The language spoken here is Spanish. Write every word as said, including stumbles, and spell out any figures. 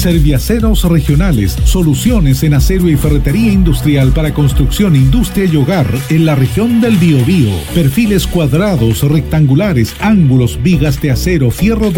Serviaceros Regionales, soluciones en acero y ferretería industrial para construcción, industria y hogar en la región del Biobío. Perfiles cuadrados, rectangulares, ángulos, vigas de acero, fierro de